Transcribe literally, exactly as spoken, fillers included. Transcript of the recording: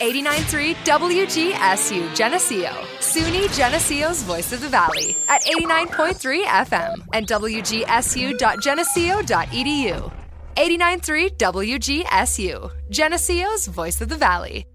eighty-nine point three W G S U Geneseo, SUNY Geneseo's Voice of the Valley at eighty-nine point three F M and W G S U dot geneseo dot E D U. eighty-nine point three W G S U, Geneseo's Voice of the Valley.